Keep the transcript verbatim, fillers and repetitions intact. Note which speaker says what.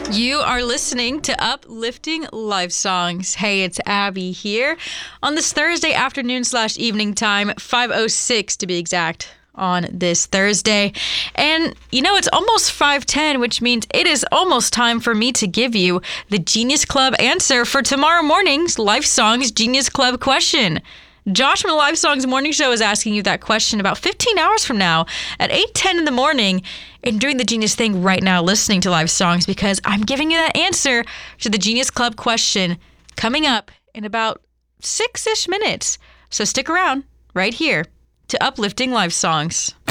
Speaker 1: You are listening to Uplifting Life Songs. Hey, it's Abby here on this Thursday afternoon slash evening time, five oh six to be exact, on this Thursday. And you know, it's almost five ten, which means it is almost time for me to give you the Genius Club answer for tomorrow morning's Life Songs Genius Club question. Josh from the Live Songs Morning Show is asking you that question about fifteen hours from now at eight ten in the morning, and doing the genius thing right now, listening to Live Songs, because I'm giving you that answer to the Genius Club question coming up in about six-ish minutes. So stick around right here to Uplifting Live Songs.